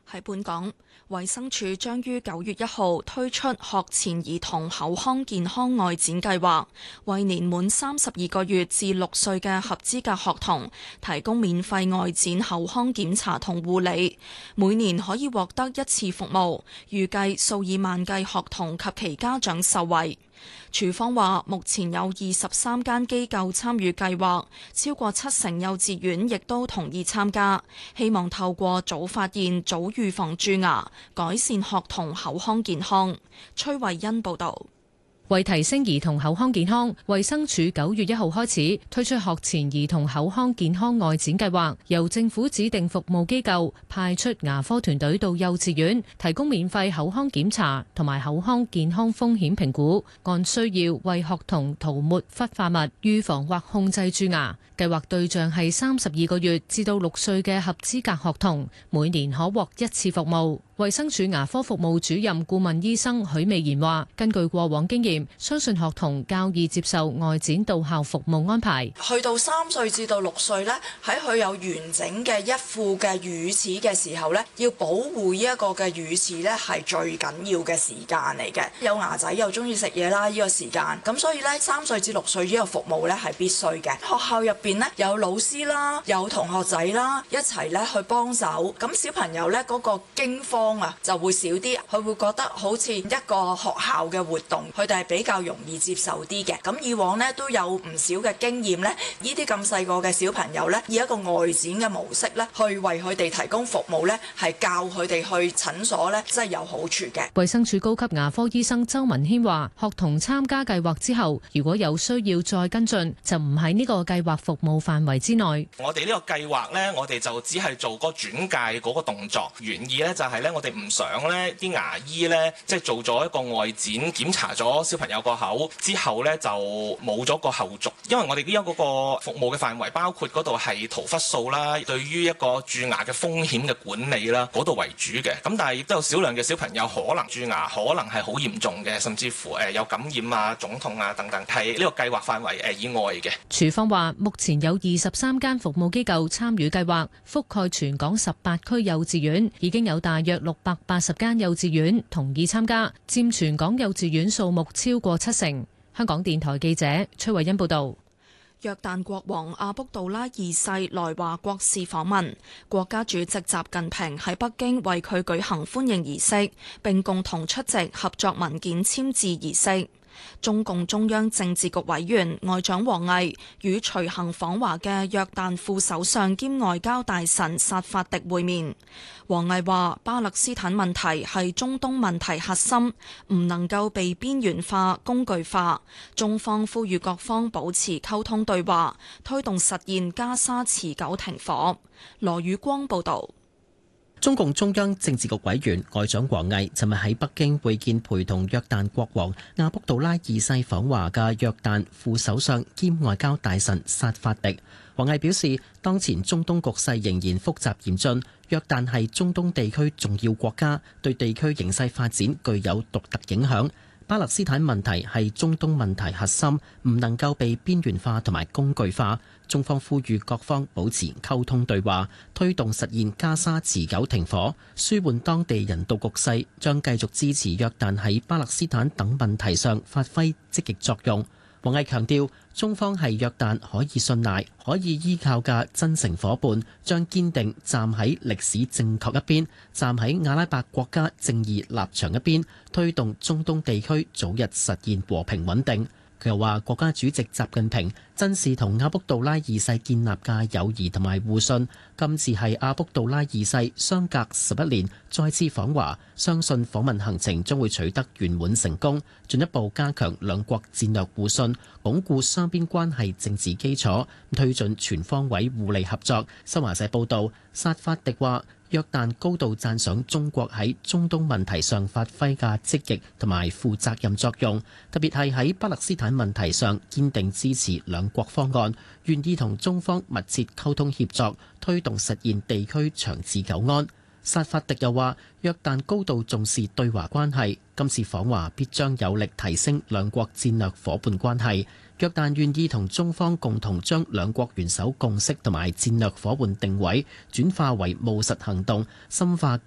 喺本港，衛生署將於9月1號推出學前兒童口腔健康外展計劃，為年滿32個月至6歲嘅合資格學童提供免費外展口腔檢查同護理，每年可以獲得1次服務，預計數以萬計學童及其家長受惠。署方話，目前有23間機構參與計劃，超過70%幼稚園亦都同意參加，希望透過早發現、早預防蛀牙，改善學童口腔健康。崔慧欣報導。 為提升兒童口腔健康，衛生署9月1號開始推出學前兒童口腔健康外展計劃，由政府指定服務機構派出牙科團隊到幼稚園，提供免費口腔檢查同埋口腔健康風險評估，按需要為學童塗抹氟化物，預防或控制蛀牙。計劃對象係32個月至到6歲嘅合資格學童，每年可獲1次服務。衛生署牙科服務主任顧問醫生許美賢話，根據過往經驗，相信學童較易接受外展到校服務安排。 去到3歲至到6歲呢，喺佢有完整嘅一副嘅乳齒嘅時候呢，要保護呢一個嘅乳齒呢係最緊要嘅時間嚟嘅。有牙仔又中意食嘢啦，呢個時間咁，所以呢3歲至6歲呢個服務呢係必須嘅。學校入邊呢，有老師啦，有同學仔啦，一齊呢去幫手。咁小朋友呢，嗰個驚慌就會少啲，佢會覺得好似一個學校嘅活動，佢哋係比較容易接受啲嘅。咁以往呢都有唔少嘅經驗呢，呢啲咁細個嘅小朋友呢，以一個外展嘅模式呢，去為佢哋提供服務呢，係教佢哋去診所呢，真係有好處嘅。 衛生署高級牙科醫生周文軒話，學童參加計劃之後，如果有需要再跟進，就唔喺呢個計劃服務範圍之內。 我哋呢個計劃呢，我哋就只係做個轉介嗰個動作，原意呢就係呢，我哋唔想呢啲牙醫呢，即係做咗一個外展檢查咗小朋友個口之後呢，就冇咗個後續，因為我哋呢一個服務嘅範圍包括嗰度係塗氟素啦，對於一個蛀牙嘅風險嘅管理啦，嗰度為主嘅。咁但係亦都有少量嘅小朋友可能蛀牙可能係好嚴重嘅，甚至乎有感染啊、腫痛啊等等，係呢個計劃範圍以外嘅。 署方話，目前有23間服務機構參與計劃，覆蓋全港18區幼稚園，已經有大約680間幼稚園同意參加，佔全港幼稚園數目超過70%。香港電台記者崔慧欣報道。 約旦國王阿卜杜拉二世來華國事訪問，國家主席習近平喺北京為佢舉行歡迎儀式，並共同出席合作文件簽字儀式。中共中央政治局委員外長王毅與隨行訪華嘅約旦副首相兼外交大臣薩法迪會面。王毅話，巴勒斯坦問題係中東問題核心，唔能夠被邊緣化、工具化。中方呼籲各方保持溝通對話，推動實現加沙持久停火。羅宇光報道。 中共中央政治局委員外長王毅尋日喺北京會見陪同約旦國王阿卜杜拉二世訪華嘅約旦副首相兼外交大臣薩法迪。王毅表示，當前中東局勢仍然複雜嚴峻，約旦係中東地區重要國家，對地區形勢發展具有獨特影響。巴勒斯坦問題係中東問題核心，唔能夠被邊緣化同埋工具化。中方呼籲各方保持溝通對話，推動實現加沙持久停火，舒緩當地人道局勢，將繼續支持約旦喺巴勒斯坦等問題上發揮積極作用。王毅強調，中方係約旦可以信賴、可以依靠嘅真誠夥伴，將堅定站喺歷史正確一邊，站喺阿拉伯國家正義立場一邊，推動中東地區早日實現和平穩定。佢又話，國家主席習近平珍視同阿卜杜拉二世建立嘅友誼同埋互信，今次係阿卜杜拉二世相隔11年再次訪華，相信訪問行程將會取得圓滿成功，進一步加強兩國戰略互信，鞏固雙邊關係政治基礎，推進全方位互利合作。新華社報道，薩法迪話，約旦高度讚賞中國喺中東問題上發揮嘅積極同埋負責任作用，特別係喺巴勒斯坦問題上堅定支持兩國方案，願意同中方密切溝通協作，推動實現地區長治久安。薩法迪又話，約旦高度重視對華關係，今次訪華必將有力提升兩國戰略夥伴關係。約旦願意同中方共同將兩國元首共識同埋戰略夥伴定位轉化為務實行動，深化